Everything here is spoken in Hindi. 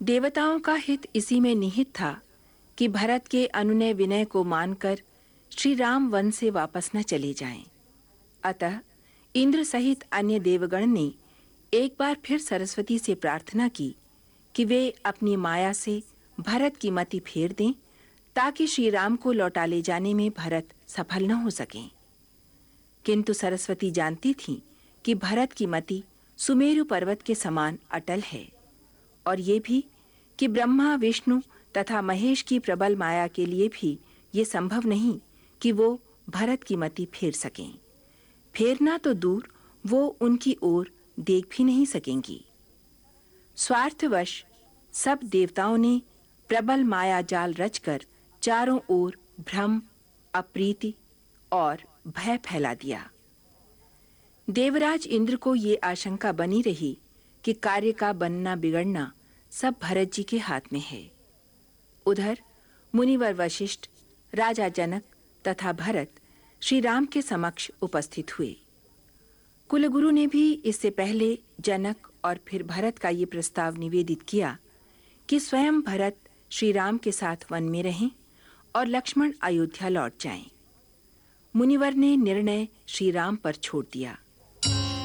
देवताओं का हित इसी में निहित था कि भरत के अनुनय विनय को मानकर श्री राम वन से वापस न चले जाएं। अतः इंद्र सहित अन्य देवगण ने एक बार फिर सरस्वती से प्रार्थना की कि वे अपनी माया से भरत की मति फेर दें, ताकि श्री राम को लौटा ले जाने में भरत सफल न हो सकें। किंतु सरस्वती जानती थीं कि भरत की मति सुमेरु पर्वत के समान अटल है, और ये भी कि ब्रह्मा, विष्णु तथा महेश की प्रबल माया के लिए भी ये संभव नहीं कि वो भरत की मति फेर सकें। फेरना तो दूर, वो उनकी ओर देख भी नहीं सकेंगी। स्वार्थवश सब देवताओं ने प्रबल माया जाल रचकर चारों ओर भ्रम, अप्रीति और भय फैला दिया। देवराज इंद्र को ये आशंका बनी रही कि कार्य का बनना बिगड़ना सब भरत जी के हाथ में है। उधर मुनिवर वशिष्ठ, राजा जनक तथा भरत श्री राम के समक्ष उपस्थित हुए। कुलगुरु ने भी इससे पहले जनक और फिर भरत का ये प्रस्ताव निवेदित किया कि स्वयं भरत श्री राम के साथ वन में रहें और लक्ष्मण अयोध्या लौट जाएं। मुनिवर ने निर्णय श्री राम पर छोड़ दिया।